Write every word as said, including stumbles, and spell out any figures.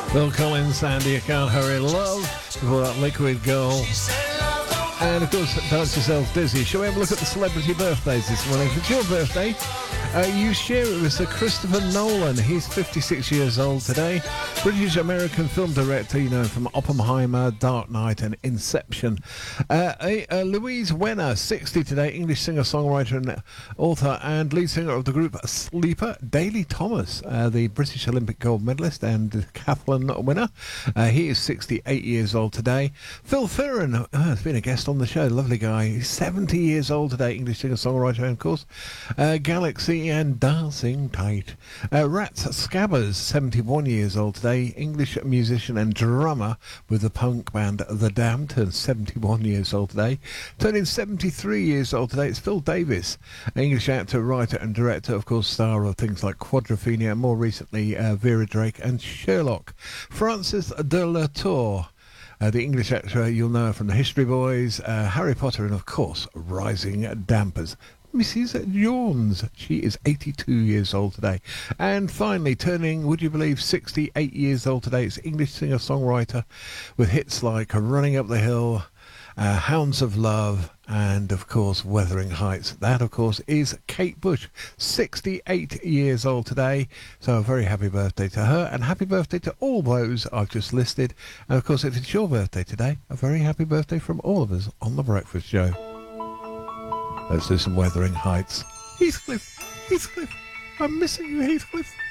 Phil Collins, Sandy, I Can't Hurry Love, before that Liquid Gold. And of course, Dance Yourself Dizzy. Shall we have a look at the celebrity birthdays this morning? If it's your birthday, uh, you share it with Sir Christopher Nolan. He's fifty-six years old today. British-American film director, you know, from Oppenheimer, Dark Knight and Inception. Uh, uh, Louise Wenner, sixty today, English singer-songwriter and author and lead singer of the group Sleeper. Daley Thomas, uh, the British Olympic gold medalist and decathlon winner. Uh, he is sixty-eight years old today. Phil Fearon uh, has been a guest on the show, lovely guy. He's seventy years old today, English singer-songwriter and of course uh, Galaxy and Dancing Tight. Uh, Rats Scabbers, seventy-one years old today, English musician and drummer with the punk band The Damned, and seventy-one years old today. Turning seventy-three years old today, it's Phil Davis, English actor, writer and director, of course star of things like Quadrophenia and more recently uh, Vera Drake and Sherlock. Francis de la Tour, Uh, the English actor, you'll know her from The History Boys, uh, Harry Potter, and of course, Rising Dampers. Missus Jones, she is eighty-two years old today. And finally, turning, would you believe, sixty-eight years old today, it's English singer-songwriter with hits like Running Up the Hill, uh, Hounds of Love, and of course Wuthering Heights. That of course is Kate Bush, sixty-eight years old today, so a very happy birthday to her and happy birthday to all those I've just listed. And of course, if it's your birthday today, a very happy birthday from all of us on The Breakfast Show. Let's do some Wuthering Heights. Heathcliff, Heathcliff, I'm missing you, Heathcliff.